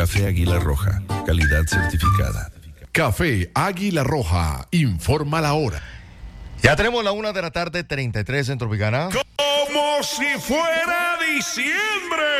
Café Águila Roja, calidad certificada. Café Águila Roja, informa la hora. Ya tenemos la 1:33 en Tropicana. Como si fuera diciembre.